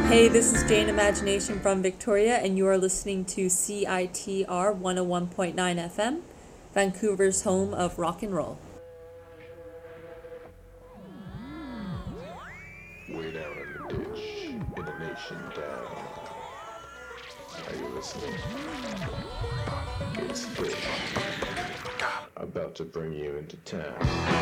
Hey, this is Jane Imagination from Victoria, and you are listening to CITR 101.9 FM, Vancouver's home of rock and roll. Way down in the ditch, in the nation down. Are you listening? It's Fish, about to bring you into town.